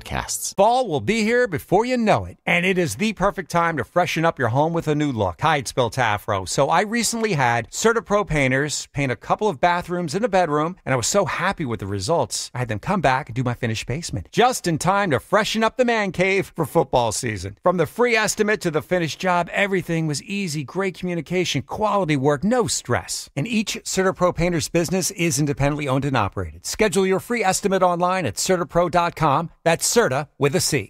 podcasts. Fall will be here before you know it, and it is the perfect time to freshen up your home with a new look. Hi, it's Bill Tafro. So I recently had CertaPro painters paint a couple of bathrooms and a bedroom, and I was so happy with the results. I had them come back and do my finished basement, just in time to freshen up the man cave for football season. From the free estimate to the finished job, everything was easy, great communication, quality work, no stress. And each CertaPro painter's business is independently owned and operated. Schedule your free estimate online at CertaPro.com. That's Certa with a C.